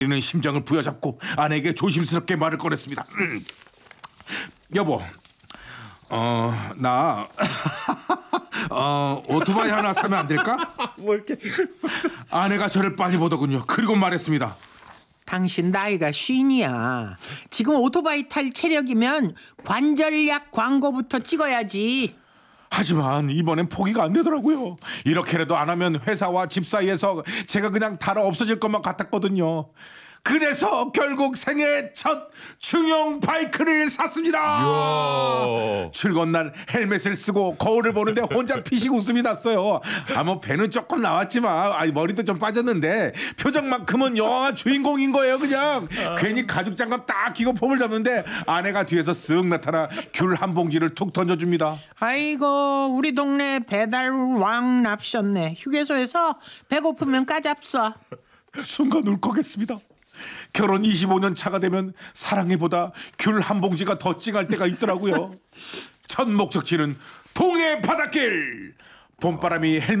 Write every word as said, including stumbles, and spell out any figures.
는 심장을 부여잡고 아내에게 조심스럽게 말을 꺼냈습니다. 음. 여보, 어, 나 어, 오토바이 하나 사면 안 될까? 뭐 이렇게 아내가 저를 빤히 보더군요. 그리고 말했습니다. 당신 나이가 쉰이야. 지금 오토바이 탈 체력이면 관절약 광고부터 찍어야지. 하지만 이번엔 포기가 안 되더라고요. 이렇게라도 안 하면 회사와 집 사이에서 제가 그냥 달아 없어질 것만 같았거든요. 그래서 결국 생애 첫 중형 바이크를 샀습니다. 이야. 출근 날 헬멧을 쓰고 거울을 보는데 혼자 피식 웃음이 났어요. 아, 뭐 배는 조금 나왔지만 아니, 머리도 좀 빠졌는데 표정만큼은 영화 주인공인 거예요. 그냥 괜히 가죽 장갑 딱 끼고 폼을 잡는데 아내가 뒤에서 쓱 나타나 귤 한 봉지를 툭 던져줍니다. 아이고 우리 동네 배달 왕 납셨네. 휴게소에서 배고프면 까잡숴. 순간 울컥했습니다. 결혼 이십오 년 차가 되면 사랑해보다 귤 한 봉지가 더 찡할 때가 있더라고요. 첫 목적지는 동해 바닷길. 봄바람이 헬멧